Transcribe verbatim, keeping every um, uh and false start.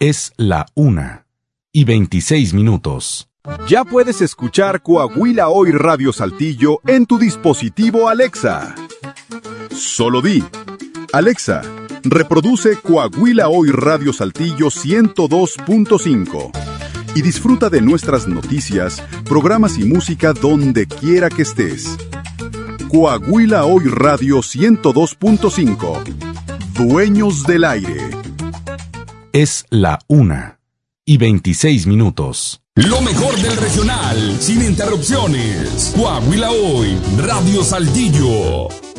Es la una y veintiséis minutos. Ya puedes escuchar Coahuila Hoy Radio Saltillo en tu dispositivo Alexa. Solo di: Alexa, reproduce Coahuila Hoy Radio Saltillo ciento dos punto cinco y disfruta de nuestras noticias, programas y música donde quiera que estés. Coahuila Hoy Radio ciento dos punto cinco. Dueños del aire. Es la una y veintiséis minutos. Lo mejor del regional, sin interrupciones. Coahuila Hoy, Radio Saltillo.